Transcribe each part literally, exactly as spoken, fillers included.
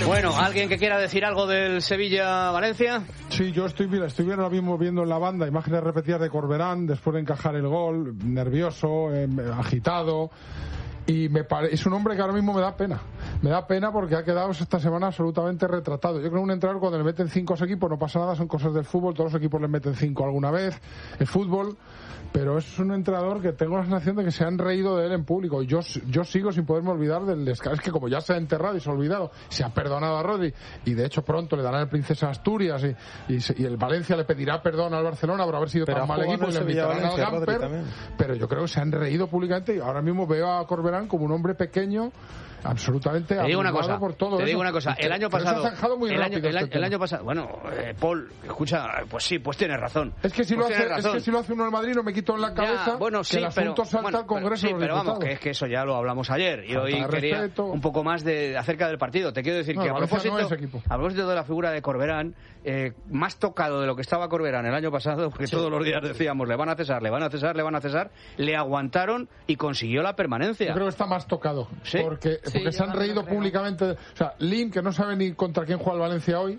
Bueno, ¿alguien que quiera decir algo del Sevilla-Valencia? Sí, yo estoy, mira, estoy ahora mismo viendo en la banda imágenes repetidas de Corberán después de encajar el gol, nervioso, eh, agitado. Y me pare... es un hombre que ahora mismo me da pena. Me da pena porque ha quedado esta semana absolutamente retratado. Yo creo que un entrenador cuando le meten cinco a su equipo no pasa nada, son cosas del fútbol, todos los equipos le meten cinco alguna vez, el fútbol, pero es un entrenador que tengo la sensación de que se han reído de él en público. Y yo, yo sigo sin poderme olvidar del descanso. Es que como ya se ha enterrado y se ha olvidado, se ha perdonado a Rodri, y de hecho pronto le darán el Princesa Asturias y, y, y el Valencia le pedirá perdón al Barcelona por haber sido pero tan mal equipo y le invitarán al Gamper, pero yo creo que se han reído públicamente y ahora mismo veo a Corberán como un hombre pequeño absolutamente te digo una cosa por todo te eso. digo una cosa el año pasado muy el, año, el, este el año pasado bueno eh, Paul escucha pues sí pues tienes razón es que si pues lo hace es que si lo hace uno en Madrid no me quito en la cabeza ya, bueno, sí, que el asunto pero, salta bueno, al Congreso pero, sí, pero vamos que es que eso ya lo hablamos ayer y hoy quería respeto. un poco más de acerca del partido. Te quiero decir no, que a propósito, no a propósito de la figura de Corberán, eh, más tocado de lo que estaba Corberán el año pasado, porque sí. todos los días decíamos le van a cesar, le van a cesar, le van a cesar, le aguantaron y consiguió la permanencia. Yo creo que está más tocado ¿Sí? porque, sí, porque se han reído públicamente. O sea, Lim, que no sabe ni contra quién juega el Valencia hoy,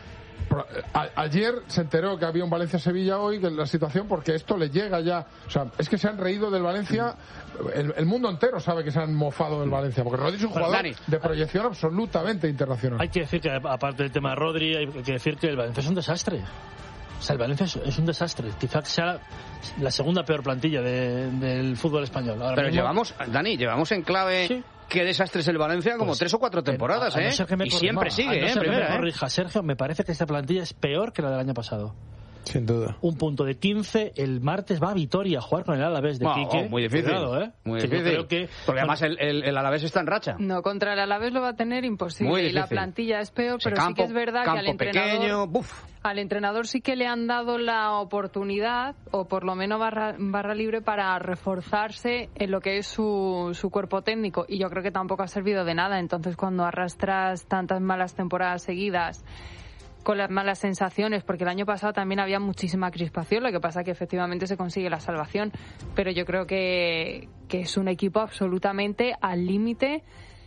a, ayer se enteró que había un Valencia-Sevilla hoy, que la situación, porque esto le llega ya. O sea, es que se han reído del Valencia. El, el mundo entero sabe que se han mofado del Valencia, porque Rodri es un jugador Dani. de proyección absolutamente internacional. Hay que decir que, aparte del tema de Rodri, hay que decir que el Valencia es un desastre. O sea, el Valencia es, es un desastre. Quizás sea la segunda peor plantilla de, del fútbol español. Ahora Pero mismo... llevamos, Dani, llevamos en clave... ¿Sí? Qué desastre es el Valencia, como pues, tres o cuatro temporadas, a, a no ¿eh? Y siempre sigue, no ¿eh? Primera, que me corrija, ¿eh? Sergio, me parece que esta plantilla es peor que la del año pasado. Sin duda. Un punto de quince, el martes va a Vitoria a jugar con el Alavés de wow, Quique. Oh, muy difícil, Cuidado, ¿eh? Muy difícil. Creo que, porque además el, el, el Alavés está en racha. No, contra el Alavés lo va a tener imposible. Y la plantilla es peor, pero campo, sí que es verdad que al entrenador, pequeño, al entrenador sí que le han dado la oportunidad, o por lo menos barra, barra libre, para reforzarse en lo que es su, su cuerpo técnico. Y yo creo que tampoco ha servido de nada. Entonces, cuando arrastras tantas malas temporadas seguidas, con las malas sensaciones, porque el año pasado también había muchísima crispación, lo que pasa que efectivamente se consigue la salvación, pero yo creo que, que es un equipo absolutamente al límite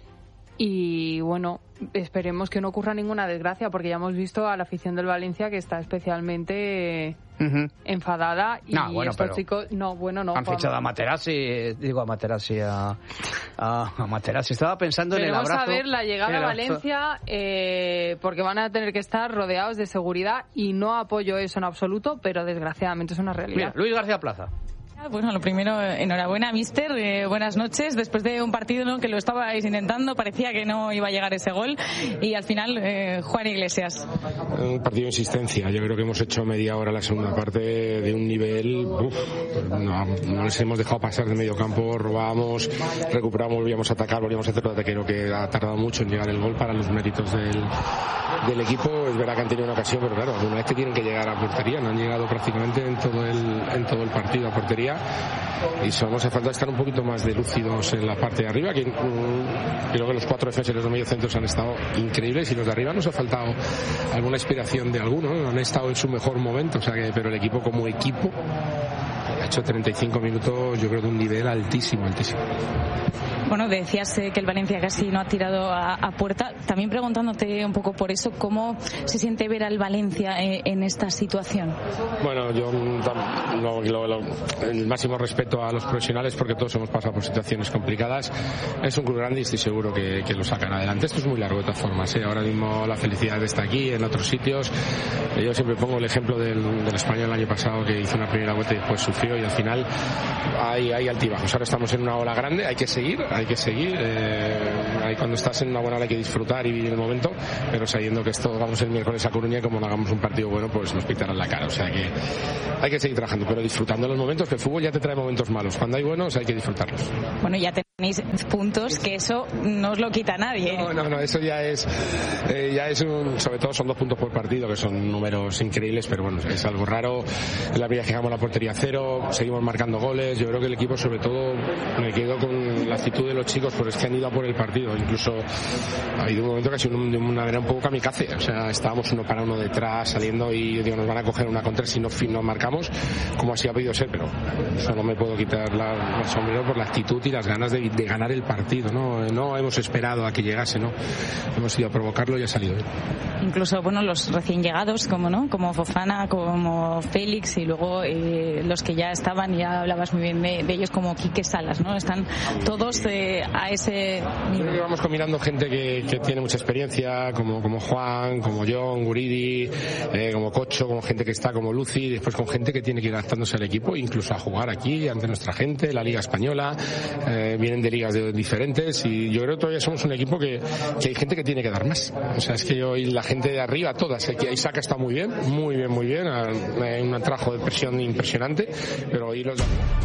y bueno, esperemos que no ocurra ninguna desgracia, porque ya hemos visto a la afición del Valencia que está especialmente uh-huh. enfadada y no, bueno, estos chicos no, bueno, no. Han fichado a Materazzi, digo a Materazzi, a, a, a Materazzi. Estaba pensando en el abrazo. Vamos a ver la llegada a Valencia, eh, porque van a tener que estar rodeados de seguridad y no apoyo eso en absoluto, pero desgraciadamente es una realidad. Mira, Luis García Plaza. Bueno, lo primero, enhorabuena, mister. Eh, buenas noches. Después de un partido, ¿no?, que lo estabais intentando, parecía que no iba a llegar ese gol. Y al final, eh, Juan Iglesias. Un partido de insistencia. Yo creo que hemos hecho media hora la segunda parte de un nivel. Uf, no, no les hemos dejado pasar de medio campo. Robábamos, recuperamos, volvíamos a atacar, volvíamos a hacer el ataque. Creo que ha tardado mucho en llegar el gol para los méritos del, del equipo. Es verdad que han tenido una ocasión, pero claro, alguna vez que tienen que llegar a portería. No han llegado prácticamente en todo el, en todo el partido a portería. Y solo nos hace falta estar un poquito más de lúcidos en la parte de arriba, que um, creo que los cuatro defensas y los medio centros han estado increíbles, y los de arriba nos ha faltado alguna inspiración de alguno, ¿no? Han estado en su mejor momento, o sea que, pero el equipo como equipo ha hecho treinta y cinco minutos, yo creo, de un nivel altísimo, altísimo. Bueno, decías eh, que el Valencia casi no ha tirado a, a puerta. También preguntándote un poco por eso, ¿cómo se siente ver al Valencia eh, en esta situación? Bueno, yo lo, lo, lo, el máximo respeto a los profesionales, porque todos hemos pasado por situaciones complicadas. Es un club grande y estoy seguro que, que lo sacan adelante. Esto es muy largo de todas formas, ¿eh? Ahora mismo la felicidad está aquí, en otros sitios. Yo siempre pongo el ejemplo del, del Español el año pasado, que hizo una primera vuelta y después sufrió, y al final hay, hay altibajos. Ahora estamos en una ola grande, hay que seguir, hay que seguir. Eh, ahí cuando estás en una buena ola hay que disfrutar y vivir el momento, pero sabiendo que esto vamos el miércoles a Coruña, y como no hagamos un partido bueno, pues nos pintarán la cara. O sea que hay que seguir trabajando, pero disfrutando los momentos, que el fútbol ya te trae momentos malos. Cuando hay buenos hay que disfrutarlos. Bueno, ya tenéis puntos, que eso no os lo quita nadie. No, no, no, eso ya es, eh, ya es un, sobre todo son dos puntos por partido, que son números increíbles, pero bueno, es algo raro. En la primera fijamos la portería cero, seguimos marcando goles. Yo creo que el equipo, sobre todo, me quedo con la actitud de los chicos, pues es que han ido a por el partido. Incluso ha habido un momento que ha sido de una manera un poco kamikaze, o sea, estábamos uno para uno detrás, saliendo, y yo digo, nos van a coger una contra si no, no marcamos, como así ha podido ser, pero eso no me puedo quitar la, el sombrero por la actitud y las ganas de y de ganar el partido, ¿no? No hemos esperado a que llegase, ¿no? Hemos ido a provocarlo y ha salido bien. Incluso, bueno, los recién llegados, como no, como Fofana, como Félix, y luego eh, los que ya estaban, y ya hablabas muy bien de, de ellos, como Quique Salas, ¿no? Están todos eh, a ese nivel. Vamos combinando gente que, que tiene mucha experiencia, como, como Juan, como John, Guridi, eh, como Cocho, como gente que está como Lucy, y después con gente que tiene que ir adaptándose al equipo, incluso a jugar aquí ante nuestra gente, la Liga Española, eh, vienen de ligas de, diferentes, y yo creo que todavía somos un equipo que, que hay gente que tiene que dar más. O sea, es que hoy la gente de arriba, todas, aquí Isaac está muy bien, muy bien, muy bien, hay un trabajo de presión impresionante, pero hoy los...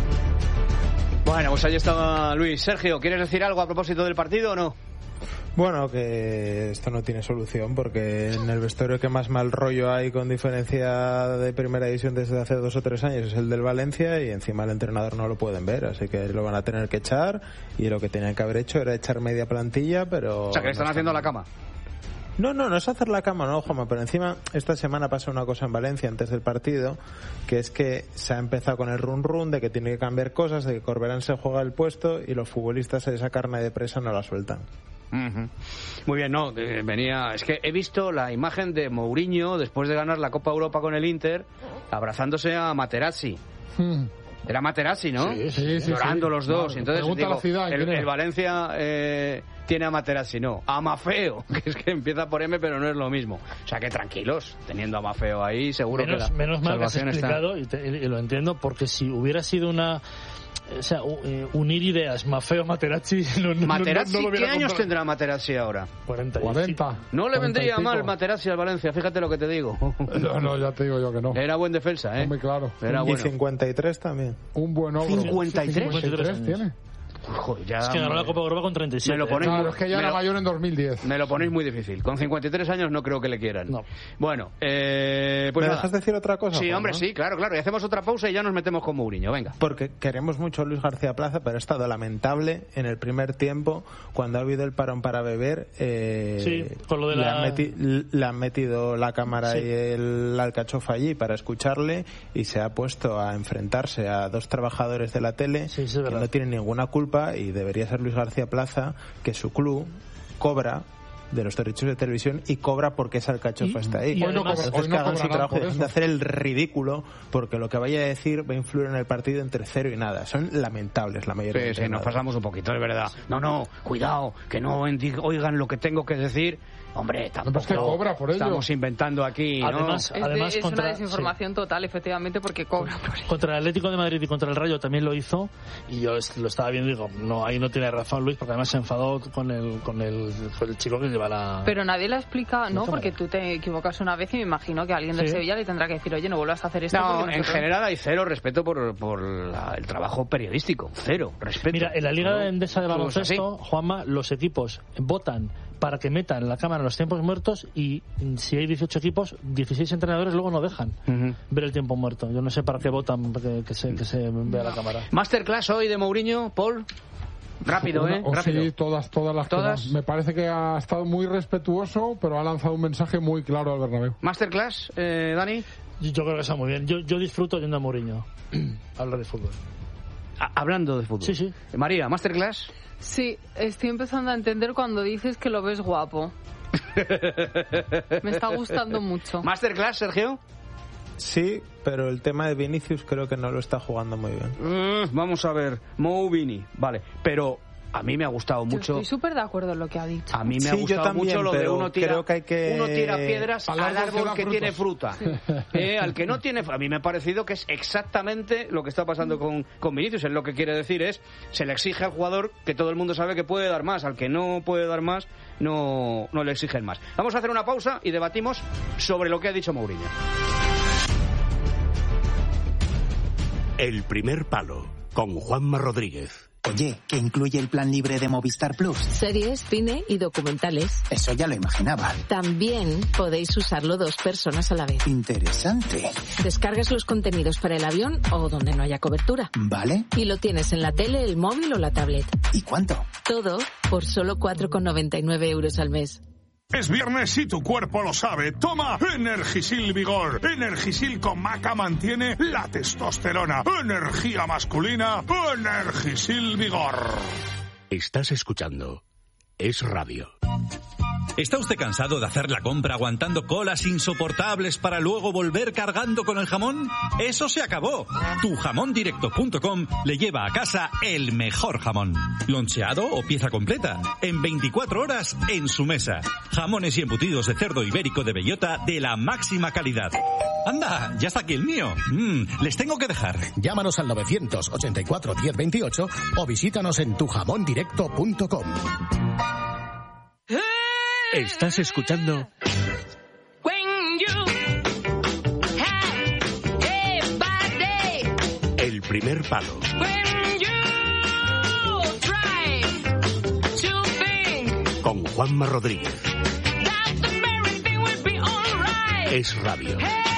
Bueno, pues ahí estaba Luis. Sergio, ¿quieres decir algo a propósito del partido o no? Bueno, que esto no tiene solución, porque en el vestuario que más mal rollo hay, con diferencia de primera división desde hace dos o tres años, es el del Valencia, y encima el entrenador no lo pueden ver, así que lo van a tener que echar, y lo que tenían que haber hecho era echar media plantilla, pero... O sea, que le están no haciendo la cama. No, no, no es hacer la cama, no, Juanma, pero encima esta semana pasó una cosa en Valencia antes del partido, que es que se ha empezado con el run run de que tiene que cambiar cosas, de que Corberán se juega el puesto y los futbolistas esa carne de presa no la sueltan. Uh-huh. Muy bien, no, eh, venía, es que he visto la imagen de Mourinho después de ganar la Copa Europa con el Inter, abrazándose a Materazzi. Hmm. Era Materazzi, ¿no? Sí, sí, sí. Llorando sí. los dos. No, entonces digo, la ciudad, el, el Valencia eh, tiene a Materazzi, no. A Mafeo, que es que empieza por M, pero no es lo mismo. O sea, que tranquilos, teniendo a Mafeo ahí, seguro menos, que la menos mal que has explicado, está... y, te, y lo entiendo, porque si hubiera sido una... O sea, unir ideas, Mafeo, Materazzi... No, Materazzi, no, no, no ¿qué años comprado. tendrá Materazzi ahora? cuarenta. cuarenta. No le vendría mal Materazzi al Valencia, fíjate lo que te digo. No, no, ya te digo yo que no. Era buen defensa, ¿eh? Muy claro. Era y bueno. cincuenta y tres también. Un buen ogro. ¿cincuenta y tres? cincuenta y tres tiene. Joder, ya es que ganó la Copa Europa con treinta y siete. Me lo ponéis claro, muy, es que ya era lo, mayor en dos mil diez. Me lo ponéis muy difícil. Con cincuenta y tres años no creo que le quieran. No. Bueno, eh, pues ¿me nada. dejas decir otra cosa? Sí, Juan, hombre, ¿no? sí, claro, claro. Y hacemos otra pausa y ya nos metemos con Mourinho, venga. Porque queremos mucho a Luis García Plaza, pero ha estado lamentable en el primer tiempo, cuando ha habido el parón para beber. Eh, sí, con lo de le, la... han meti- le han metido la cámara sí. y el alcachofa allí para escucharle, y se ha puesto a enfrentarse a dos trabajadores de la tele sí, sí, que no tienen ninguna culpa, y debería ser Luis García Plaza, que su club cobra de los derechos de televisión y cobra porque esa alcachofa y, está ahí. Y además, Entonces, hoy no que hagan su trabajo por de hacer el ridículo, porque lo que vaya a decir va a influir en el partido entre cero y nada. Son lamentables la mayoría. Sí, sí, nos pasamos un poquito, es verdad. No, no, cuidado, que no oigan lo que tengo que decir. Hombre, tampoco es que cobra por ello. Estamos inventando aquí, ¿no? Además, es, además de, es contra, una desinformación sí. total, efectivamente, porque cobra por ello. Contra el Atlético de Madrid y contra el Rayo también lo hizo, y yo lo estaba viendo y digo, no, ahí no tiene razón Luis, porque además se enfadó con el con el, con el chico que lleva la... Pero nadie le ha explicado, no, porque tú te equivocas una vez y me imagino que alguien del sí. Sevilla le tendrá que decir, oye, no vuelvas a hacer esto. No, no en general hay cero respeto por, por la, el trabajo periodístico, cero respeto. Mira, en la Liga Endesa de Baloncesto, Juanma, los equipos votan para que metan la cámara en los tiempos muertos, y si hay dieciocho equipos, dieciséis entrenadores luego no dejan uh-huh. ver el tiempo muerto. Yo no sé para qué votan que, que, se, que se vea la cámara. Masterclass hoy de Mourinho, Paul. Rápido, ¿eh? O Rápido. Sí, todas, todas las ¿Todas? Me parece que ha estado muy respetuoso, pero ha lanzado un mensaje muy claro al Bernabéu. Masterclass, eh, Dani. Yo creo que está muy bien. Yo, yo disfruto yendo a Mourinho hablar de fútbol. A- hablando de fútbol. Sí, sí. María, Masterclass. Sí, estoy empezando a entender cuando dices que lo ves guapo. Me está gustando mucho. Masterclass, Sergio. Sí, pero el tema de Vinicius creo que no lo está jugando muy bien. Uh, vamos a ver, Mou Vini, vale, pero a mí me ha gustado mucho. Yo estoy súper de acuerdo en lo que ha dicho. A mí me sí, ha gustado también, mucho lo de uno tira, creo que hay que... uno tira piedras al, al árbol que, que tiene fruta. Sí. Eh, al que no tiene, a mí me ha parecido que es exactamente lo que está pasando con, con Vinicius. Él lo que quiere decir es, se le exige al jugador que todo el mundo sabe que puede dar más. Al que no puede dar más, no, no le exigen más. Vamos a hacer una pausa y debatimos sobre lo que ha dicho Mourinho. El primer palo, con Juanma Rodríguez. Oye, ¿qué incluye el plan libre de Movistar Plus? Series, cine y documentales. Eso ya lo imaginaba. También podéis usarlo dos personas a la vez. Interesante. Descargas los contenidos para el avión o donde no haya cobertura. Vale. Y lo tienes en la tele, el móvil o la tablet. ¿Y cuánto? Todo por solo cuatro con noventa y nueve euros al mes. Es viernes y tu cuerpo lo sabe. Toma Energisil Vigor. Energisil con maca mantiene la testosterona. Energía masculina. Energisil Vigor. Estás escuchando Es Radio. ¿Está usted cansado de hacer la compra aguantando colas insoportables para luego volver cargando con el jamón? ¡Eso se acabó! tu jamón directo punto com le lleva a casa el mejor jamón. Loncheado o pieza completa. En veinticuatro horas en su mesa. Jamones y embutidos de cerdo ibérico de bellota de la máxima calidad. ¡Anda! ¡Ya está aquí el mío! Mm, les tengo que dejar. Llámanos al novecientos ochenta y cuatro diez veintiocho o visítanos en tu jamón directo punto com. Estás escuchando El Primer Palo con Juanma Rodríguez. Es Radio.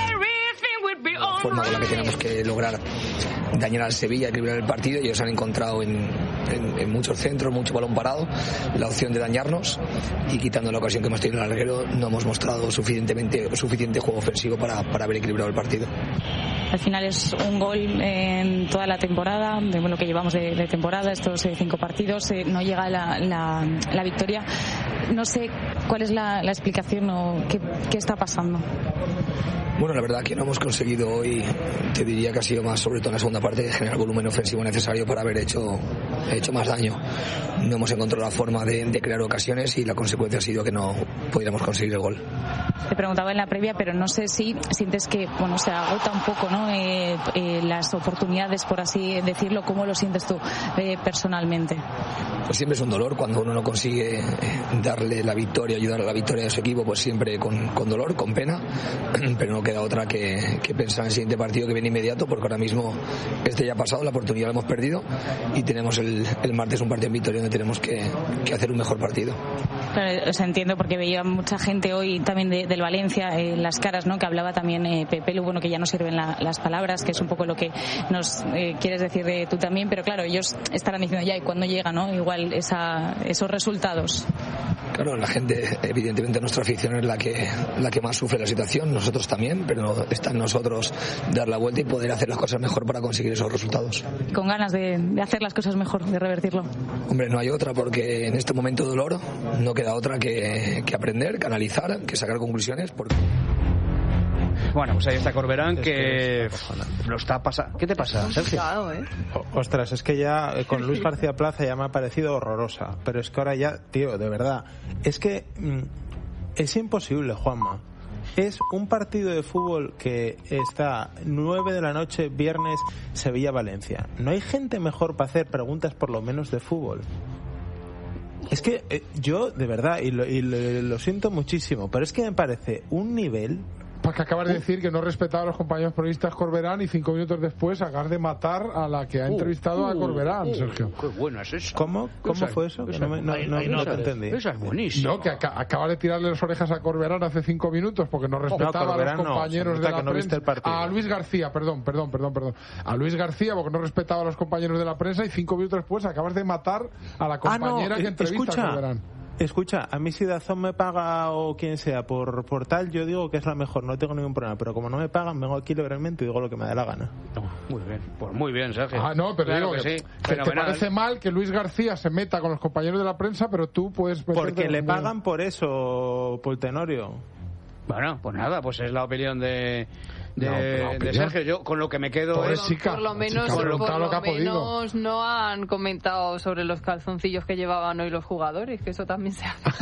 La forma con la que tenemos que lograr dañar al Sevilla, equilibrar el partido, y ellos han encontrado en, en, en muchos centros, mucho balón parado, la opción de dañarnos, y quitando la ocasión que hemos tenido en el larguero no hemos mostrado suficientemente suficiente juego ofensivo para, para haber equilibrado el partido. Al final es un gol en toda la temporada, de lo que llevamos de, de temporada, estos eh, cinco partidos, eh, no llega la, la, la victoria. No sé cuál es la, la explicación o qué, qué está pasando. Bueno, la verdad que no hemos conseguido hoy, te diría que ha sido más, sobre todo en la segunda parte, generar el volumen ofensivo necesario para haber hecho, hecho más daño. No hemos encontrado la forma de, de crear ocasiones y la consecuencia ha sido que no pudiéramos conseguir el gol. Te preguntaba en la previa, pero no sé si sientes que bueno se agota un poco, ¿no? Eh, eh, las oportunidades, por así decirlo. ¿Cómo lo sientes tú eh, personalmente? Pues siempre es un dolor cuando uno no consigue darle la victoria, ayudar a la victoria de su equipo, pues siempre con, con dolor, con pena, pero no queda otra que, que pensar en el siguiente partido que viene inmediato, porque ahora mismo este ya ha pasado, la oportunidad la hemos perdido y tenemos el, el martes un partido en Vitoria donde tenemos que, que hacer un mejor partido. Claro, o sea, entiendo, porque veía mucha gente hoy también de, del Valencia, eh, las caras, ¿no? Que hablaba también eh, Pepe Lu, bueno, que ya no sirven la, las palabras, que es un poco lo que nos eh, quieres decir de tú también, pero claro, ellos estarán diciendo ya, y cuando llega, ¿no? Igual esa, esos resultados. Claro, la gente, evidentemente nuestra afición es la que la que más sufre la situación, nosotros también, pero está en nosotros dar la vuelta y poder hacer las cosas mejor para conseguir esos resultados. Con ganas de, de hacer las cosas mejor, de revertirlo. Hombre, no hay otra, porque en este momento de dolor no queda otra que, que aprender, que analizar, que sacar conclusiones. Porque... Bueno, pues ahí está Corberán, que lo está pasando. ¿Qué te pasa, Sergio? ¿eh? Ostras, es que ya con Luis García Plaza ya me ha parecido horrorosa, pero es que ahora ya, tío, de verdad, es que mmm, es imposible, Juanma. Es un partido de fútbol que está nueve de la noche, viernes, Sevilla-Valencia. No hay gente mejor para hacer preguntas por lo menos de fútbol. Es que eh, yo, de verdad, y, lo, y lo, lo siento muchísimo, pero es que me parece un nivel... Porque acabas de decir que no respetaba a los compañeros periodistas Corberán y cinco minutos después acabas de matar a la que ha entrevistado uh, uh, a Corberán, uh, Sergio. Qué bueno es eso. ¿Cómo? ¿Cómo esa, fue eso? Esa, no, me, no, no, no, no te entendí. Esa es buenísima. No, que ac acabas de tirarle las orejas a Corberán hace cinco minutos porque no respetaba oh, no, a los compañeros no, de la no prensa. A Luis García, perdón, perdón, perdón, perdón. A Luis García porque no respetaba a los compañeros de la prensa y cinco minutos después acabas de matar a la compañera ah, no, que entrevista escucha. a Corberán. Escucha, a mí si Dazón me paga o quien sea por, por tal, yo digo que es la mejor, no tengo ningún problema, pero como no me pagan, vengo aquí libremente y digo lo que me dé la gana. Muy bien, pues muy bien, Sergio. Ah, no, pero claro digo que, que, sí. que te parece mal que Luis García se meta con los compañeros de la prensa, pero tú puedes... Porque le pagan por eso, Poltenorio. Bueno, pues nada, pues es la opinión de... De, no, de Sergio, yo con lo que me quedo por es chica, por lo menos, por lo, por lo menos no han comentado sobre los calzoncillos que llevaban hoy los jugadores, que eso también se hace.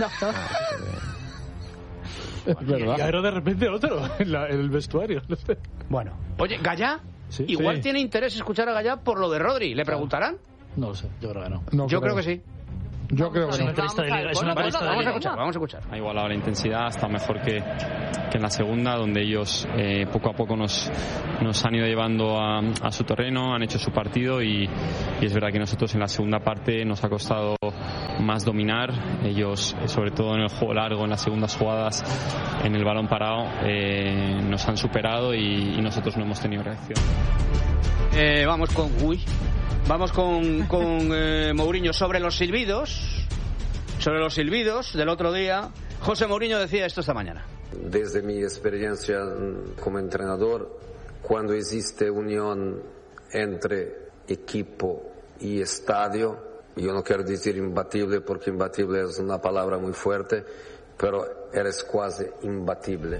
Es verdad. Y ahora de repente otro en, la, en el vestuario. No sé. Bueno, oye, Gallá, sí, igual sí. tiene interés escuchar a Gallá por lo de Rodri. ¿Le preguntarán? No lo sé, yo creo que no. no yo creo. creo que sí. Yo creo que no. Vamos, es una vamos, vamos a escuchar, vamos a escuchar. Ha igualado la intensidad, está mejor que, que en la segunda, donde ellos eh, poco a poco nos, nos han ido llevando a, a su terreno, han hecho su partido y, y es verdad que nosotros en la segunda parte nos ha costado más dominar. Ellos, sobre todo en el juego largo, en las segundas jugadas, en el balón parado, eh, nos han superado y, y nosotros no hemos tenido reacción. Eh, vamos con... Uy. Vamos con, con eh, Mourinho sobre los silbidos. Sobre los silbidos del otro día. José Mourinho decía esto esta mañana. Desde mi experiencia como entrenador, cuando existe unión entre equipo y estadio, yo no quiero decir imbatible porque imbatible es una palabra muy fuerte, pero eres casi imbatible.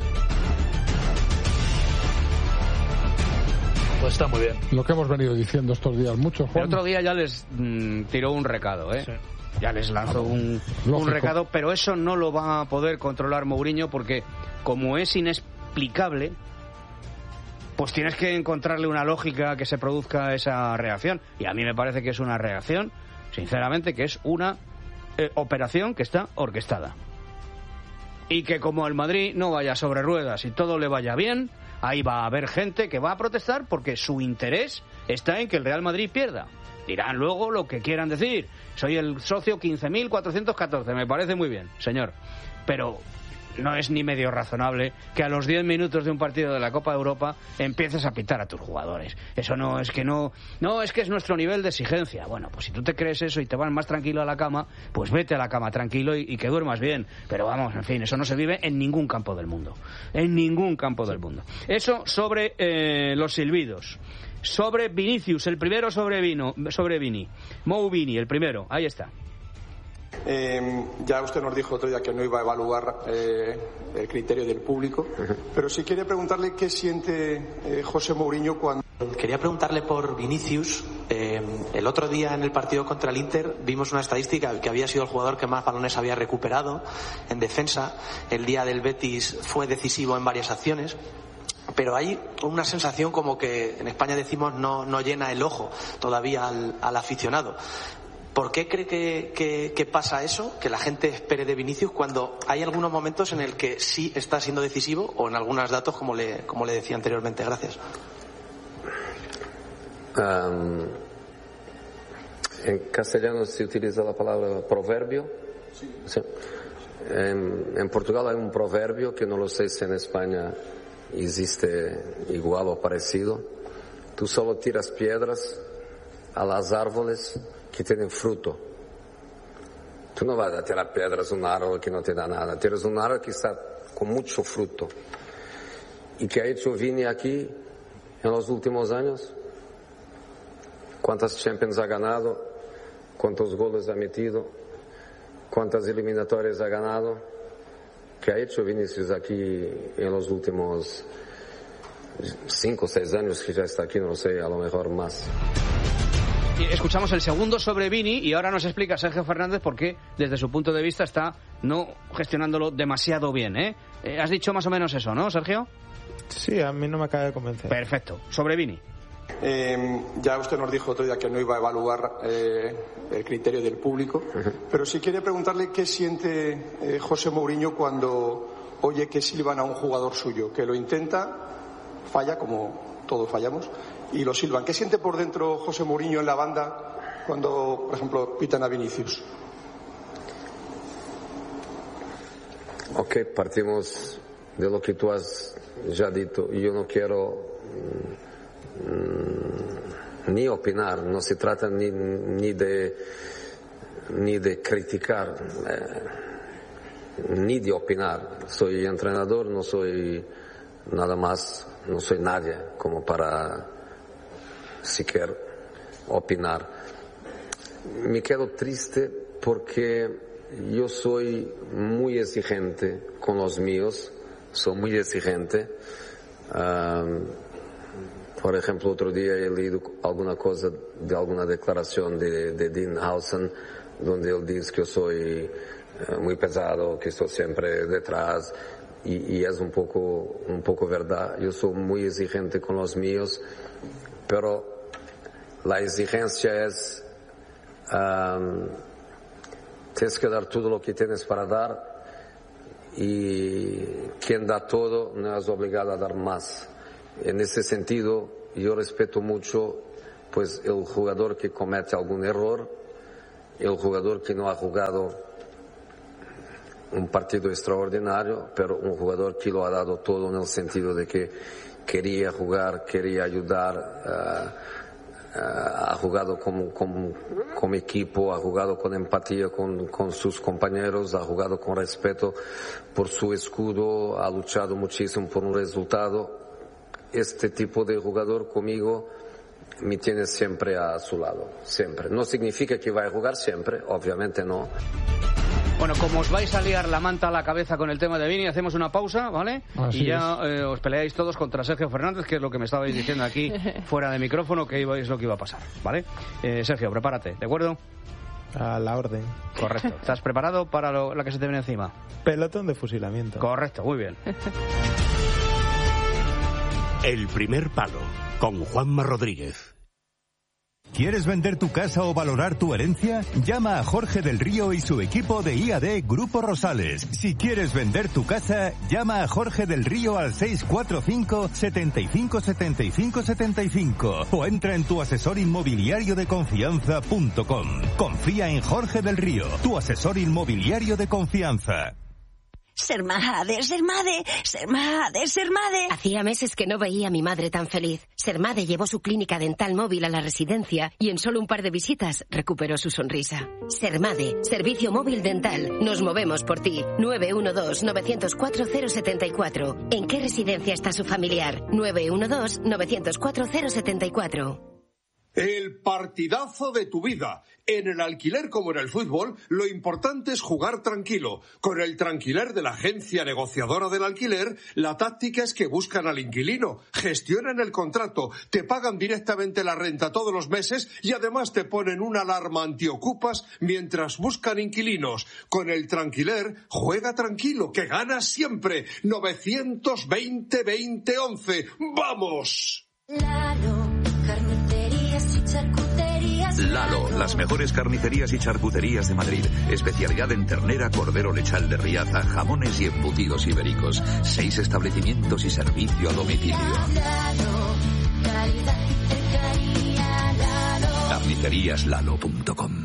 Pues está muy bien. Lo que hemos venido diciendo estos días mucho, Juan. El otro día ya les mmm, tiró un recado, ¿eh? Sí. Ya les lanzó un, un recado, pero eso no lo va a poder controlar Mourinho porque como es inexplicable, pues tienes que encontrarle una lógica que se produzca esa reacción. Y a mí me parece que es una reacción, sinceramente, que es una eh, operación que está orquestada. Y que como el Madrid no vaya sobre ruedas y todo le vaya bien, ahí va a haber gente que va a protestar porque su interés está en que el Real Madrid pierda. Dirán luego lo que quieran decir. Soy el socio quince mil cuatrocientos catorce, me parece muy bien, señor. Pero no es ni medio razonable que a los diez minutos de un partido de la Copa de Europa empieces a pitar a tus jugadores. Eso no es que no... No, es que es nuestro nivel de exigencia. Bueno, pues si tú te crees eso y te vas más tranquilo a la cama, pues vete a la cama tranquilo y, y que duermas bien. Pero vamos, en fin, eso no se vive en ningún campo del mundo. En ningún campo del mundo. Eso sobre eh, los silbidos. Sobre Vinicius, el primero sobre Vino, sobre Vini. Mou Vini, el primero, ahí está. Eh, ya usted nos dijo otro día que no iba a evaluar eh, el criterio del público, uh-huh. pero sí quería preguntarle qué siente eh, José Mourinho cuando... Quería preguntarle por Vinicius. Eh, el otro día en el partido contra el Inter vimos una estadística que había sido el jugador que más balones había recuperado en defensa. El día del Betis fue decisivo en varias acciones. Pero hay una sensación como que en España decimos no, no llena el ojo todavía al, al aficionado. ¿Por qué cree que, que, que pasa eso? Que la gente espere de Vinicius cuando hay algunos momentos en el que sí está siendo decisivo o en algunos datos como le, como le decía anteriormente. Gracias. Um, en castellano se utiliza la palabra proverbio. Sí. Sí. En, en Portugal hay un proverbio que no lo sé si en España existe igual o parecido. Tú solo tiras piedras a las árboles que tienen fruto. Tú no vas a tirar piedras a un árbol que no te da nada. Tiras un árbol que está con mucho fruto. ¿Y qué ha hecho Vini aquí en los últimos años? ¿Cuántas Champions ha ganado? ¿Cuántos goles ha metido? ¿Cuántas eliminatorias ha ganado? ¿Qué ha hecho Vinicius aquí en los últimos cinco o seis años que ya está aquí? No lo sé, a lo mejor más. Y escuchamos el segundo sobre Vini y ahora nos explica Sergio Fernández por qué desde su punto de vista está no gestionándolo demasiado bien, ¿eh? eh has dicho más o menos eso, ¿no, Sergio? Sí, a mí no me acaba de convencer. Perfecto. Sobre Vini. Eh, ya usted nos dijo otro día que no iba a evaluar eh, el criterio del público, uh-huh. pero sí quería preguntarle qué siente eh, José Mourinho cuando oye que silban a un jugador suyo, que lo intenta, falla como todos fallamos, y lo silban. ¿Qué siente por dentro José Mourinho en la banda cuando, por ejemplo, pitan a Vinicius? Ok, partimos de lo que tú has ya dicho. Yo no quiero... ni opinar, no se trata ni, ni de ni de criticar eh, ni de opinar. Soy entrenador, no soy nada más, no soy nadie como para siquiera opinar. Me quedo triste porque yo soy muy exigente con los míos, soy muy exigente. Um, Por ejemplo, otro día he leído alguna cosa de alguna declaración de, de Dean Howson, donde él dice que yo soy eh, muy pesado, que estoy siempre detrás, y, y es un poco, un poco verdad. Yo soy muy exigente con los míos, pero la exigencia es, um, tienes que dar todo lo que tienes para dar, y quien da todo no es obligado a dar más. En ese sentido, yo respeto mucho pues el jugador que comete algún error, el jugador que no ha jugado un partido extraordinario, pero un jugador que lo ha dado todo en el sentido de que quería jugar, quería ayudar, uh, uh, ha jugado como, como, como equipo, ha jugado con empatía con, con sus compañeros, ha jugado con respeto por su escudo, ha luchado muchísimo por un resultado. Este tipo de jugador conmigo me tiene siempre a su lado, siempre. No significa que vaya a jugar siempre, obviamente no. Bueno, como os vais a liar la manta a la cabeza con el tema de Vini, hacemos una pausa, ¿vale? Así y ya eh, os peleáis todos contra Sergio Fernández, que es lo que me estabais diciendo aquí fuera de micrófono, que es lo que iba a pasar, ¿vale? Eh, Sergio, prepárate, ¿de acuerdo? A la orden. Correcto. ¿Estás preparado para lo, la que se te viene encima? Pelotón de fusilamiento. Correcto, muy bien. El primer palo, con Juanma Rodríguez. ¿Quieres vender tu casa o valorar tu herencia? Llama a Jorge del Río y su equipo de I A D Grupo Rosales. Si quieres vender tu casa, llama a Jorge del Río al seis cuatro cinco, setenta y cinco, setenta y cinco, setenta y cinco o entra en tu asesor inmobiliario de confianza punto com. Confía en Jorge del Río, tu asesor inmobiliario de confianza. Sermade, Sermade, Sermade, Sermade. Hacía meses que no veía a mi madre tan feliz. Sermade llevó su clínica dental móvil a la residencia y en solo un par de visitas recuperó su sonrisa. Sermade, servicio móvil dental. Nos movemos por ti. nueve uno dos, nueve cero cuatro, cero siete cuatro. ¿En qué residencia está su familiar? nueve uno dos, nueve cero cuatro, cero siete cuatro. El partidazo de tu vida. En el alquiler como en el fútbol, lo importante es jugar tranquilo. Con el Tranquiler de la agencia negociadora del alquiler, la táctica es que buscan al inquilino, gestionan el contrato, te pagan directamente la renta todos los meses y además te ponen una alarma antiocupas mientras buscan inquilinos. Con el Tranquiler, juega tranquilo, que ganas siempre. novecientos veinte, veinte, once. ¡Vamos! Lalo, carnicerías y charcuterías. Lalo, las mejores carnicerías y charcuterías de Madrid. Especialidad en ternera, cordero lechal de Riaza, jamones y embutidos ibéricos. Seis establecimientos y servicio a domicilio. Lalo, calidad y cercanía, Lalo. carnicerías lalo punto com.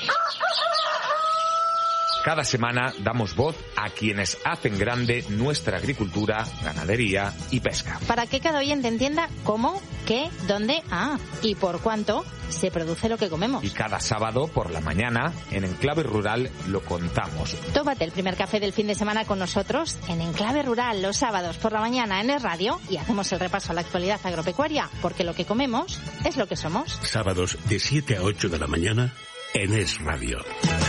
Cada semana damos voz a quienes hacen grande nuestra agricultura, ganadería y pesca. Para que cada oyente entienda cómo, qué, dónde, ah, y por cuánto se produce lo que comemos. Y cada sábado por la mañana, en Enclave Rural, lo contamos. Tómate el primer café del fin de semana con nosotros en Enclave Rural los sábados por la mañana en Es Radio y hacemos el repaso a la actualidad agropecuaria, porque lo que comemos es lo que somos. Sábados de siete a ocho de la mañana en Es Radio.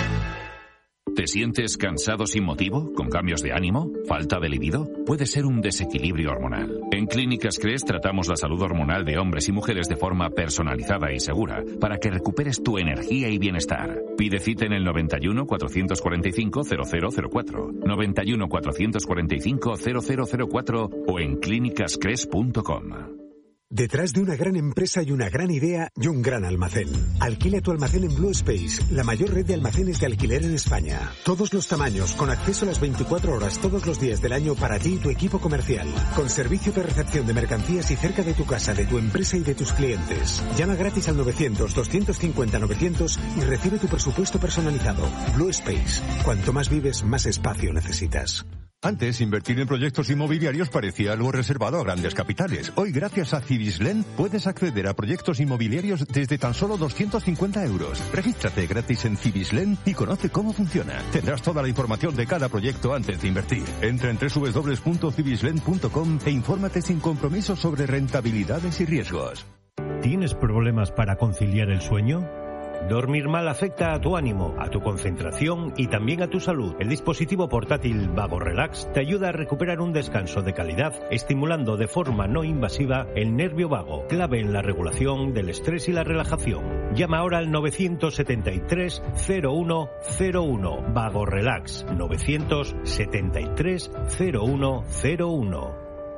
¿Te sientes cansado sin motivo? ¿Con cambios de ánimo? ¿Falta de libido? Puede ser un desequilibrio hormonal. En Clínicas Cres tratamos la salud hormonal de hombres y mujeres de forma personalizada y segura para que recuperes tu energía y bienestar. Pide cita en el noventa y uno, cuatrocientos cuarenta y cinco, cero cero cero cuatro, noventa y uno, cuatrocientos cuarenta y cinco, cero cero cero cuatro o en clínicas cres punto com. Detrás de una gran empresa y una gran idea y un gran almacén. Alquila tu almacén en Blue Space, la mayor red de almacenes de alquiler en España. Todos los tamaños, con acceso a las veinticuatro horas todos los días del año para ti y tu equipo comercial. Con servicio de recepción de mercancías y cerca de tu casa, de tu empresa y de tus clientes. Llama gratis al novecientos, doscientos cincuenta, novecientos y recibe tu presupuesto personalizado. Blue Space. Cuanto más vives, más espacio necesitas. Antes, invertir en proyectos inmobiliarios parecía algo reservado a grandes capitales. Hoy, gracias a Cibislen, puedes acceder a proyectos inmobiliarios desde tan solo doscientos cincuenta euros. Regístrate gratis en Cibislen y conoce cómo funciona. Tendrás toda la información de cada proyecto antes de invertir. Entra en doble u doble u doble u punto cibislen punto com e infórmate sin compromiso sobre rentabilidades y riesgos. ¿Tienes problemas para conciliar el sueño? Dormir mal afecta a tu ánimo, a tu concentración y también a tu salud. El dispositivo portátil Vago Relax te ayuda a recuperar un descanso de calidad, estimulando de forma no invasiva el nervio vago, clave en la regulación del estrés y la relajación. Llama ahora al novecientos setenta y tres, cero uno cero uno. Vago Relax, novecientos setenta y tres, cero uno cero uno.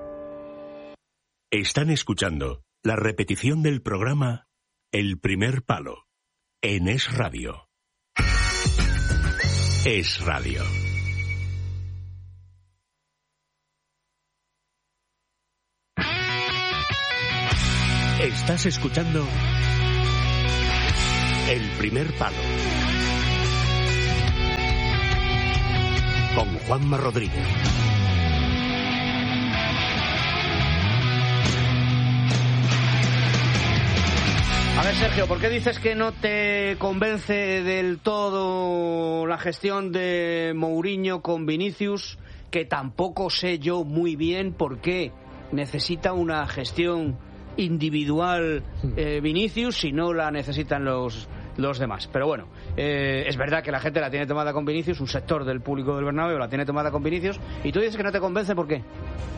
Están escuchando la repetición del programa El Primer Palo. En Es Radio. Es Radio. Estás escuchando El Primer Palo con Juanma Rodríguez. A ver, Sergio, ¿por qué dices que no te convence del todo la gestión de Mourinho con Vinicius? Que tampoco sé yo muy bien por qué necesita una gestión individual eh, Vinicius si no la necesitan los los demás. Pero bueno, eh, es verdad que la gente la tiene tomada con Vinicius, un sector del público del Bernabéu la tiene tomada con Vinicius, y tú dices que no te convence, ¿por qué?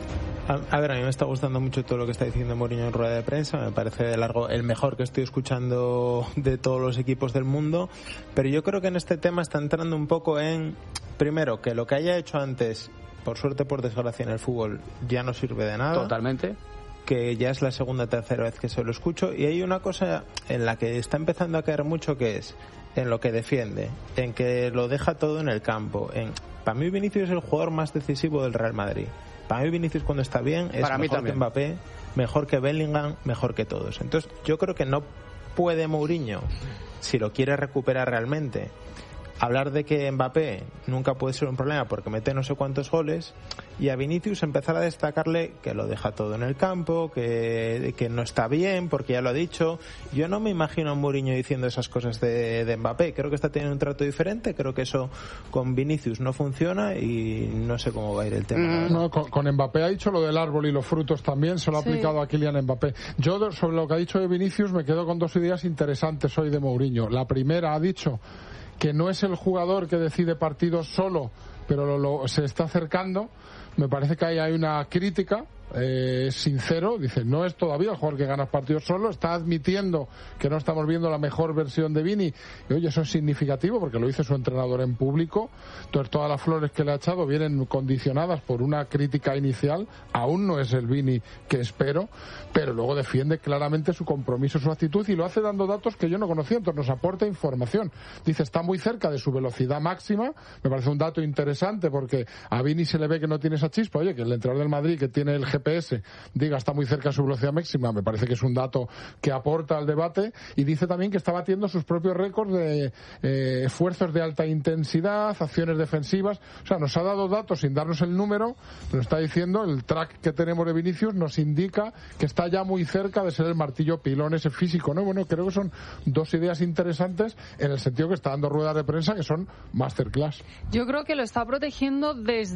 A, a ver, a mí me está gustando mucho todo lo que está diciendo Mourinho en rueda de prensa, me parece de largo el mejor que estoy escuchando de todos los equipos del mundo, pero yo creo que en este tema está entrando un poco en, primero, que lo que haya hecho antes, por suerte, por desgracia, en el fútbol ya no sirve de nada. Totalmente. Que ya es la segunda o tercera vez que se lo escucho, y hay una cosa en la que está empezando a caer mucho, que es en lo que defiende, en que lo deja todo en el campo. En, para mí Vinicius es el jugador más decisivo del Real Madrid. Para mí Vinicius cuando está bien es para mejor que Mbappé, mejor que Bellingham, mejor que todos. Entonces yo creo que no puede Mourinho, si lo quiere recuperar realmente, hablar de que Mbappé nunca puede ser un problema porque mete no sé cuántos goles, y a Vinicius empezar a destacarle que lo deja todo en el campo, que, que no está bien porque ya lo ha dicho. Yo no me imagino a Mourinho diciendo esas cosas de, de Mbappé. Creo que está teniendo un trato diferente, creo que eso con Vinicius no funciona y no sé cómo va a ir el tema. Mm, no, con, con Mbappé ha dicho lo del árbol y los frutos también, se lo ha sí. aplicado a Kylian Mbappé. Yo sobre lo que ha dicho de Vinicius me quedo con dos ideas interesantes hoy de Mourinho. La primera, ha dicho que no es el jugador que decide partidos solo, pero lo, lo, se está acercando. Me parece que ahí hay una crítica. Eh, sincero, dice, no es todavía el jugador que gana partidos solo, está admitiendo que no estamos viendo la mejor versión de Vini, y oye, eso es significativo porque lo dice su entrenador en público. Entonces todas las flores que le ha echado vienen condicionadas por una crítica inicial. Aún no es el Vini que espero, pero luego defiende claramente su compromiso, su actitud, y lo hace dando datos que yo no conocía, entonces nos aporta información. Dice, está muy cerca de su velocidad máxima, me parece un dato interesante porque a Vini se le ve que no tiene esa chispa. Oye, que el entrenador del Madrid, que tiene el G P S, diga está muy cerca de su velocidad máxima, me parece que es un dato que aporta al debate. Y dice también que está batiendo sus propios récords de eh, esfuerzos de alta intensidad, acciones defensivas. O sea, nos ha dado datos sin darnos el número, pero está diciendo, el track que tenemos de Vinicius nos indica que está ya muy cerca de ser el martillo pilón ese físico, ¿no? Bueno, creo que son dos ideas interesantes en el sentido que está dando ruedas de prensa que son masterclass. Yo creo que lo está protegiendo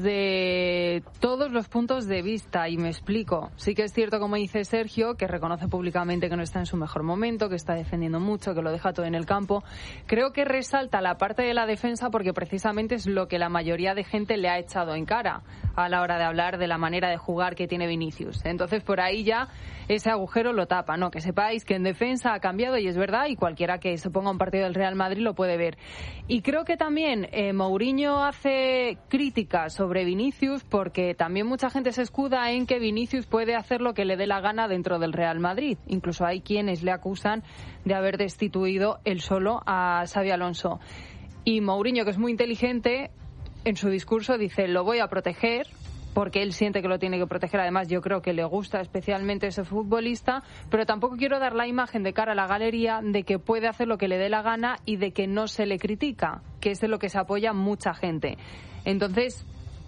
desde todos los puntos de vista, y me explico. Sí que es cierto, como dice Sergio, que reconoce públicamente que no está en su mejor momento, que está defendiendo mucho, que lo deja todo en el campo. Creo que resalta la parte de la defensa porque precisamente es lo que la mayoría de gente le ha echado en cara a la hora de hablar de la manera de jugar que tiene Vinicius. Entonces, por ahí ya ese agujero lo tapa, ¿no? Que sepáis que en defensa ha cambiado, y es verdad, y cualquiera que se ponga un partido del Real Madrid lo puede ver. Y creo que también eh, Mourinho hace críticas sobre Vinicius porque también mucha gente se escuda en que Vinicius puede hacer lo que le dé la gana dentro del Real Madrid. Incluso hay quienes le acusan de haber destituido él solo a Xabi Alonso. Y Mourinho, que es muy inteligente, en su discurso dice, lo voy a proteger, porque él siente que lo tiene que proteger. Además, yo creo que le gusta especialmente ese futbolista, pero tampoco quiero dar la imagen de cara a la galería de que puede hacer lo que le dé la gana y de que no se le critica, que es de lo que se apoya mucha gente. Entonces,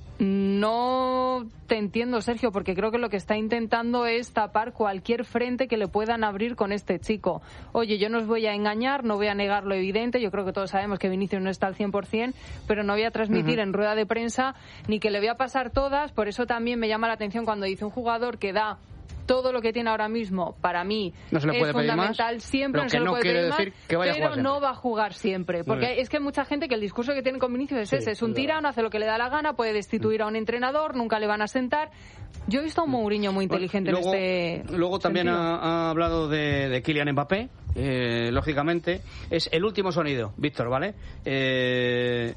no te entiendo, Sergio, porque creo que lo que está intentando es tapar cualquier frente que le puedan abrir con este chico. Oye, yo no os voy a engañar, no voy a negar lo evidente, yo creo que todos sabemos que Vinicius no está al cien por ciento, pero no voy a transmitir uh-huh. en rueda de prensa ni que le voy a pasar todas. Por eso también me llama la atención cuando dice un jugador que da todo lo que tiene ahora mismo, para mí no se le puede es fundamental más, siempre, no se lo no puede pedir más, que vaya pero a no va a jugar siempre, porque es que hay mucha gente que el discurso que tiene con Vinicius es sí, ese, es un tirano, hace lo que le da la gana, puede destituir a un entrenador, nunca le van a sentar. Yo he visto a un Mourinho muy inteligente luego, en este Luego también ha, ha hablado de, de Kylian Mbappé, eh, lógicamente, es el último sonido, Víctor, ¿vale? Eh...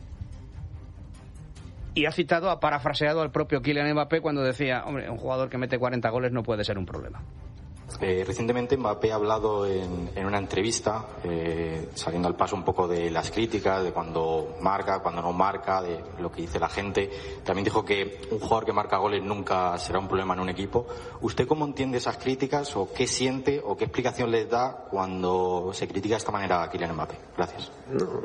Y ha citado, ha parafraseado al propio Kylian Mbappé cuando decía, hombre, un jugador que mete cuarenta goles no puede ser un problema. Eh, recientemente Mbappé ha hablado en, en una entrevista, eh, saliendo al paso un poco de las críticas, de cuando marca, cuando no marca, de lo que dice la gente. También dijo que un jugador que marca goles nunca será un problema en un equipo. ¿Usted cómo entiende esas críticas o qué siente o qué explicación les da cuando se critica de esta manera a Kylian Mbappé? Gracias. No,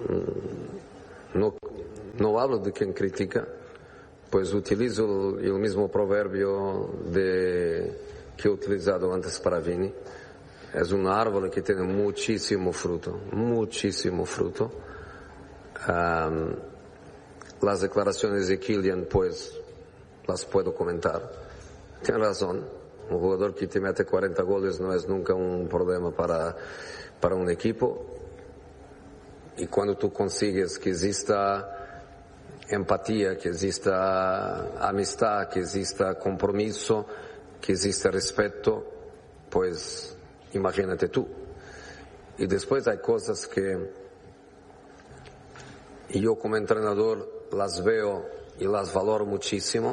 no, no hablo de quien critica, pues utilizo el mismo proverbio de... que he utilizado antes para Vini. Es un árbol que tiene muchísimo fruto, muchísimo fruto. Um, las declaraciones de Kylian, pues, las puedo comentar. Tiene razón, Un jugador que te mete cuarenta goles no es nunca un problema para, para un equipo. Y cuando tú consigues que exista empatía, que exista amistad, que exista compromiso, que exista respeto, pues imagínate tú. Y después hay cosas que yo como entrenador las veo y las valoro muchísimo.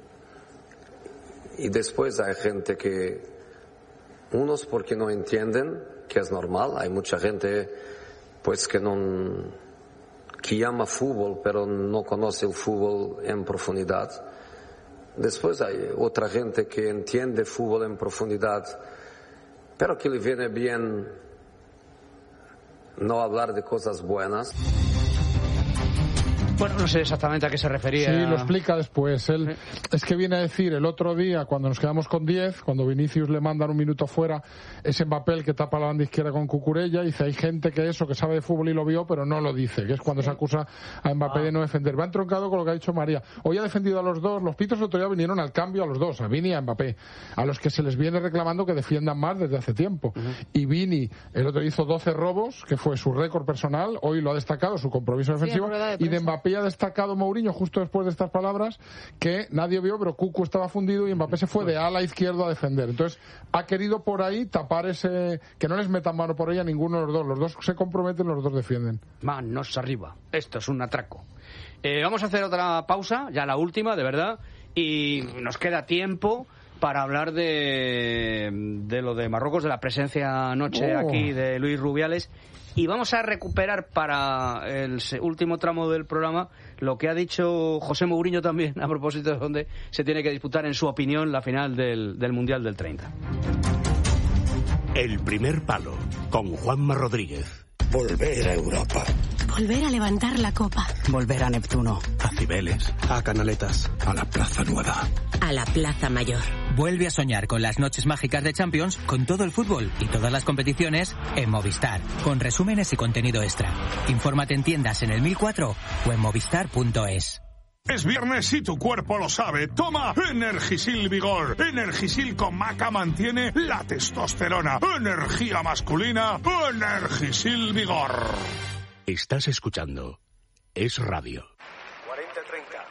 Y después hay gente que, unos porque no entienden, que es normal, hay mucha gente pues que no, que llama fútbol pero no conoce el fútbol en profundidad. Después hay otra gente que entiende fútbol en profundidad, pero que le viene bien no hablar de cosas buenas. Bueno, no sé exactamente a qué se refería. Sí, lo explica después. Él, sí. Es que viene a decir el otro día, cuando nos quedamos con diez, cuando Vinicius le mandan un minuto fuera, ese Mbappé el que tapa la banda izquierda con Cucurella, dice, hay gente que eso, que sabe de fútbol y lo vio, pero no lo dice, que es cuando sí. se acusa a Mbappé ah. de no defender. Va entroncado con lo que ha dicho María. Hoy ha defendido a los dos, los pitos el otro día vinieron al cambio a los dos, a Vini y a Mbappé, a los que se les viene reclamando que defiendan más desde hace tiempo. Uh-huh. Y Vini, el otro hizo doce robos, que fue su récord personal, hoy lo ha destacado, su compromiso defensivo, sí, de y de Mbappé ha destacado Mourinho justo después de estas palabras que nadie vio, pero Cucu estaba fundido y Mbappé se fue de ala izquierdo a defender. Entonces ha querido por ahí tapar ese, que no les metan mano por ella a ninguno de los dos. Los dos se comprometen, los dos defienden. Manos arriba. Esto es un atraco. Eh, vamos a hacer otra pausa, ya la última, de verdad, y nos queda tiempo para hablar de, de lo de Marruecos, de la presencia anoche oh. aquí de Luis Rubiales. Y vamos a recuperar para el último tramo del programa lo que ha dicho José Mourinho también a propósito de donde se tiene que disputar, en su opinión, la final del, del Mundial del treinta. El primer palo, con Juanma Rodríguez. Volver a Europa. Volver a levantar la copa. Volver a Neptuno. A Cibeles. A Canaletas. A la Plaza Nueva. A la Plaza Mayor. Vuelve a soñar con las noches mágicas de Champions, con todo el fútbol y todas las competiciones en Movistar, con resúmenes y contenido extra. Infórmate en tiendas en el mil cuatro o en movistar punto es. Es viernes y tu cuerpo lo sabe. Toma Energisil Vigor. Energisil con maca mantiene la testosterona. Energía masculina. Energisil Vigor. Estás escuchando Es Radio. cuarenta treinta.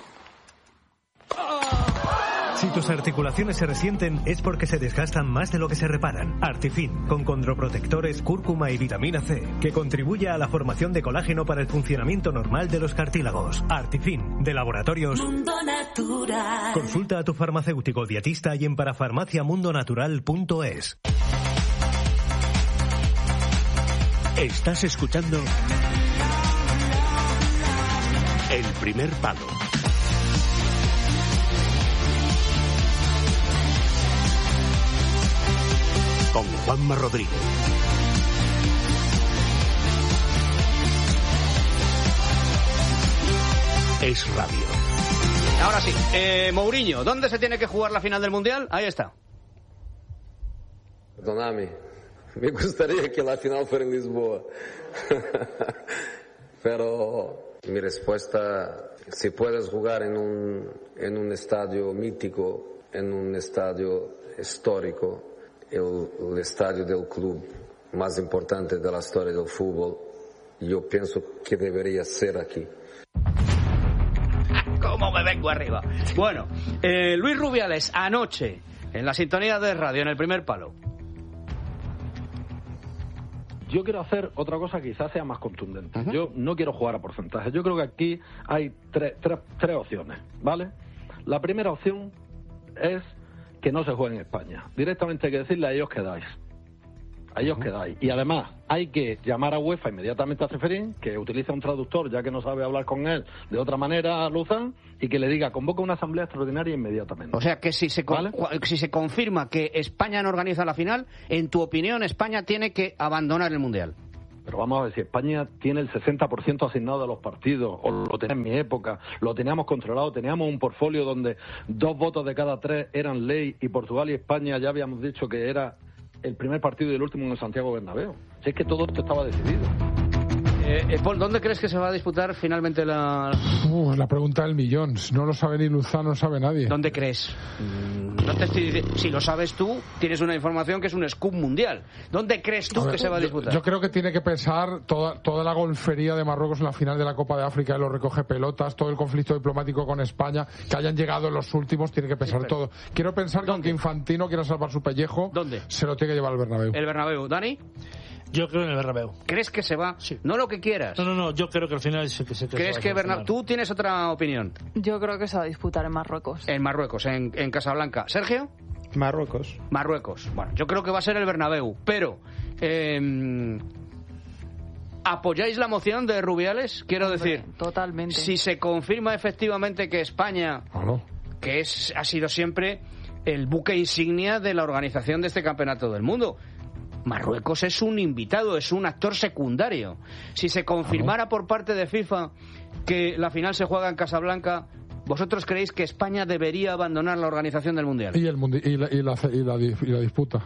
Si tus articulaciones se resienten es porque se desgastan más de lo que se reparan. Artifin, con condroprotectores, cúrcuma y vitamina C, que contribuye a la formación de colágeno para el funcionamiento normal de los cartílagos. Artifin, de Laboratorios Mundo Natural. Consulta a tu farmacéutico dietista y en parafarmacia mundo natural punto es. Estás escuchando El primer palo. Con Juanma Rodríguez. Es Radio. Ahora sí, eh, Mourinho, ¿dónde se tiene que jugar la final del Mundial? Ahí está. Perdóname, me gustaría que la final fuera en Lisboa. Pero mi respuesta, si puedes jugar en un, en un estadio mítico, en un estadio histórico, El, el estadio del club más importante de la historia del fútbol, yo pienso que debería ser aquí. ¿Cómo me vengo arriba? Bueno, eh, Luis Rubiales, anoche, en la sintonía de radio, en el primer palo. Yo quiero hacer otra cosa que quizás sea más contundente. Uh-huh. Yo no quiero jugar a porcentajes. Yo creo que aquí hay tres, tres, tres opciones, ¿vale? La primera opción es que no se juegue en España. Directamente hay que decirle a ellos quedáis. A ellos uh-huh. quedáis. Y además hay que llamar a UEFA inmediatamente a Ceferín, que utiliza un traductor ya que no sabe hablar con él de otra manera a Luzán, y que le diga, convoca una asamblea extraordinaria inmediatamente. O sea que si se, ¿vale? si se confirma que España no organiza la final, en tu opinión España tiene que abandonar el Mundial. Pero vamos a ver, si España tiene el sesenta por ciento asignado a los partidos, o lo tenía en mi época, lo teníamos controlado, teníamos un portfolio donde dos votos de cada tres eran ley, y Portugal y España ya habíamos dicho que era el primer partido y el último en el Santiago Bernabéu. Si es que todo esto estaba decidido. Eh, Paul, ¿dónde crees que se va a disputar finalmente la...? Uh, la pregunta del millón. No lo sabe ni Luzano, no sabe nadie. ¿Dónde crees? No te estoy diciendo... Si lo sabes tú, tienes una información que es un scoop mundial. ¿Dónde crees tú a ver, que se va a disputar? Yo, yo creo que tiene que pensar toda, toda la golfería de Marruecos en la final de la Copa de África, de los recoge pelotas, todo el conflicto diplomático con España, que hayan llegado los últimos, tiene que pensar sí, todo. Quiero pensar que aunque Infantino quiera salvar su pellejo, ¿dónde? Se lo tiene que llevar al Bernabéu. ¿El Bernabéu? ¿Dani? Yo creo en el Bernabéu. ¿Crees que se va? Sí. No lo que quieras. No, no, no. Yo creo que al final sí que se que ¿Crees se que Bernabéu? ¿Tú tienes otra opinión? Yo creo que se va a disputar en Marruecos. En Marruecos, en, en Casablanca. ¿Sergio? Marruecos. Marruecos. Bueno, yo creo que va a ser el Bernabéu. Pero, eh, ¿apoyáis la moción de Rubiales? Quiero Hombre, decir, totalmente. Si se confirma efectivamente que España, ¿Aló? que es ha sido siempre el buque insignia de la organización de este campeonato del mundo, Marruecos es un invitado, es un actor secundario. Si se confirmara por parte de FIFA que la final se juega en Casablanca, ¿vosotros creéis que España debería abandonar la organización del Mundial? Y, el mundi y, la, y, la, y, la, y la disputa.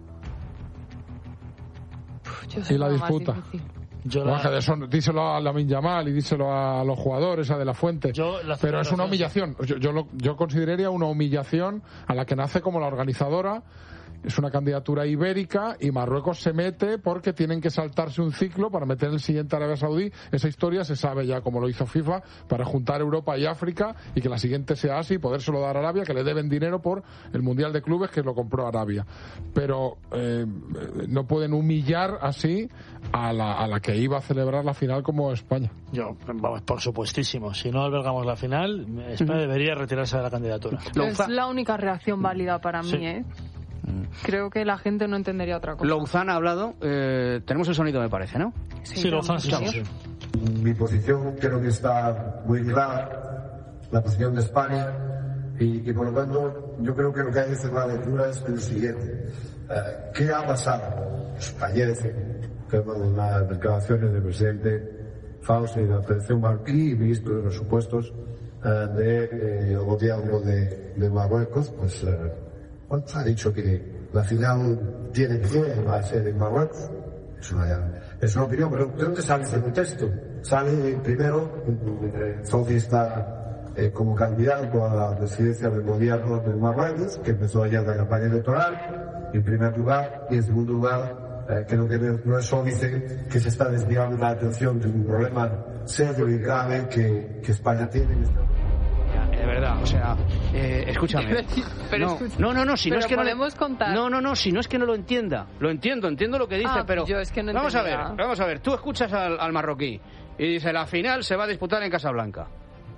Uf, y la disputa. Yo la... Baja de eso, díselo a Lamine Yamal y díselo a los jugadores, a De La Fuente. Yo la Pero es una humillación. Yo, yo, lo, yo consideraría una humillación a la que nace como la organizadora. Es una candidatura ibérica y Marruecos se mete porque tienen que saltarse un ciclo para meter el siguiente a Arabia Saudí. Esa historia se sabe ya como lo hizo FIFA para juntar Europa y África y que la siguiente sea Asia y podérselo dar a Arabia, que le deben dinero por el Mundial de Clubes que lo compró Arabia. Pero eh, no pueden humillar así a la, a la que iba a celebrar la final como España. Yo, vamos, por supuestísimo. Si no albergamos la final, España debería retirarse de la candidatura. Es la única reacción válida para mí, sí. ¿eh? Creo que la gente no entendería otra cosa. Louzán ha hablado. Eh, tenemos el sonido, me parece, ¿no? Sí, sí Louzán, sí, sí. Mi posición creo que está muy clara, la posición de España, y, y por lo tanto yo creo que lo que hay que hacer la lectura es el siguiente. Uh, ¿Qué ha pasado? Ayer tenemos las declaraciones del presidente Fauci de la Federación Marroquí y ministro de los supuestos uh, del de, eh, gobierno de, de Marruecos, pues uh, bueno, ha dicho que la final tiene que va a ser en Marruecos. Es una, es una opinión, pero ¿de dónde sale ese contexto? Sale primero, Fauci está eh, como candidato a la presidencia del gobierno de Marruecos, que empezó ayer la campaña electoral, en primer lugar, y en segundo lugar, eh, creo que no es dice que se está desviando la atención de un problema serio y grave que, que España tiene en este momento. De verdad, o sea, eh, escúchame. Pero no, escucha, no, no, no, si no es que podemos no, contar. No, no, no, si no es que no lo entienda. Lo entiendo, entiendo lo que dice, ah, pero yo es que no vamos a ver, nada. vamos a ver. Tú escuchas al, al marroquí y dice la final se va a disputar en Casablanca,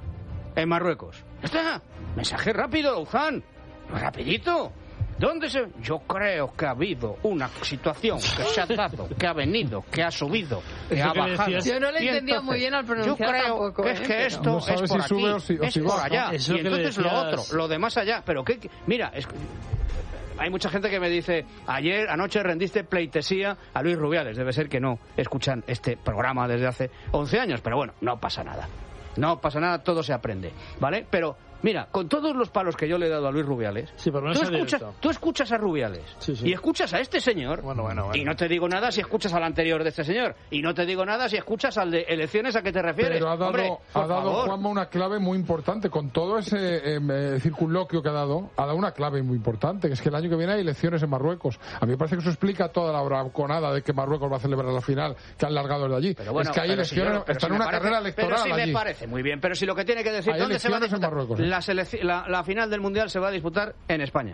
en Marruecos. ¿Está? Mensaje rápido, Louzán, rapidito. ¿Dónde se...? Yo creo que ha habido una situación que se ha dado, que ha venido, que ha subido, que ha bajado. Yo no le entendía entonces, muy bien al pronunciar yo creo tampoco, que es ¿eh? que esto no es sabes por si aquí, sube o si, o es si por baja. allá, Eso y entonces decías... lo otro, lo de más allá. Pero qué, mira, es, hay mucha gente que me dice, ayer, anoche rendiste pleitesía a Luis Rubiales. Debe ser que no escuchan este programa desde hace once años, pero bueno, no pasa nada. No pasa nada, todo se aprende, ¿vale? Pero mira, con todos los palos que yo le he dado a Luis Rubiales, sí, pero no tú, escuchas, tú escuchas a Rubiales sí, sí. y escuchas a este señor, bueno, bueno, bueno. y no te digo nada si escuchas al anterior de este señor, y no te digo nada si escuchas al de elecciones a que te refieres. Pero ha dado, Hombre, ha dado favor. Juanma una clave muy importante, con todo ese eh, eh, circunloquio que ha dado, ha dado una clave muy importante, que es que el año que viene hay elecciones en Marruecos. A mí me parece que eso explica toda la braconada de que Marruecos va a celebrar la final, que han largado desde allí. Pero bueno, es que hay elecciones, si yo, está si en una parece, carrera electoral pero sí allí. me parece muy bien, pero si lo que tiene que decir, hay ¿dónde se va a disputar? Marruecos, ¿eh? la, selec- la, la final del Mundial se va a disputar en España.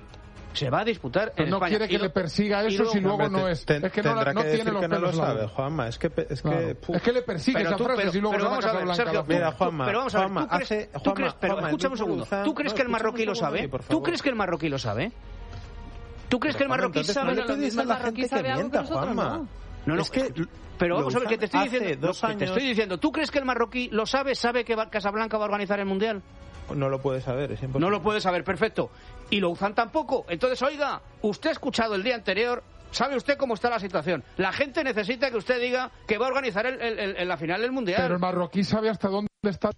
Se va a disputar pero en no España. quiere que y le persiga eso luego, si luego hombre, no es. Ten, es que no, la, no que tiene los que no pelos lo sabe, largos. Juanma. Es que, es que, claro. es que le persigue esa tú, frase pero, si luego pero se va a vamos a ver, Sergio, Mira, Juanma, pero vamos a ver, Juanma, ¿tú crees, hace, ¿tú Juanma, crees, pero Juanma, escúchame un segundo, ¿tú crees no, que el marroquí lo sabe? ¿Tú crees que el marroquí lo sabe? ¿Tú crees que el marroquí sabe? No le dices a la gente que mienta, Juanma. No, no, es que pero vamos a ver, que te estoy diciendo, dos años... te estoy diciendo, ¿tú crees que el marroquí lo sabe? ¿Sabe que Casablanca va a organizar el Mundial? No lo puede saber, es imposible. No lo puede saber, perfecto. Y Louzán tampoco. Entonces, oiga, usted ha escuchado el día anterior, ¿sabe usted cómo está la situación? La gente necesita que usted diga que va a organizar el, el, el, la final del Mundial. Pero el marroquí sabe hasta dónde está